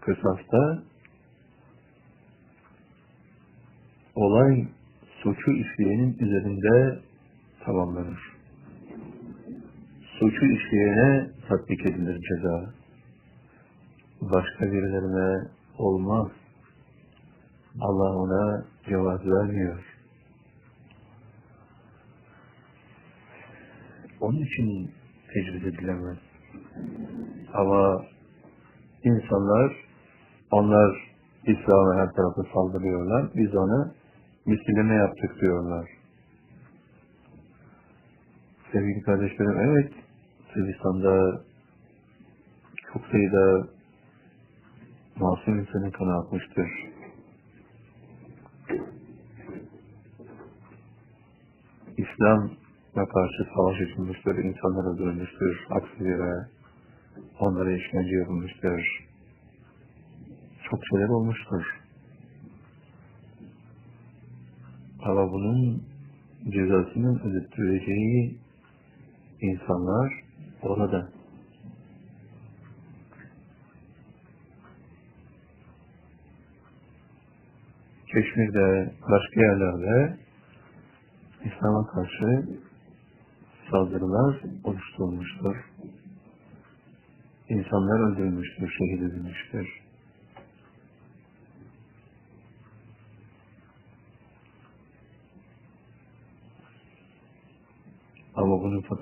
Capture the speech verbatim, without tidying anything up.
kısasta olay suçu işleyenin üzerinde tamamlanır. Suçu işleyene tatbik edilir ceza. Başka birilerine olmaz. Allah ona cevaz vermiyor. Onun için tecviz edilemez. Ama insanlar, onlar İslam'a her tarafı saldırıyorlar. Biz ona misilleme yaptık diyorlar. Sevgili kardeşlerim, evet, Sırbistan'da çok sayıda masum insanın kanı akmıştır. İslam'a karşı savaş açılmıştır, insanlar öldürülmüştür, haksız yere onlara işkence yapılmıştır. Çok şeyler olmuştur. Ama bunun cezasının ödettireceği insanlar orada. Keşmir'de, başka yerlerde İslam'a karşı saldırılar oluşturulmuştur. İnsanlar öldürülmüştür, şehit edilmiştir. Ama bunun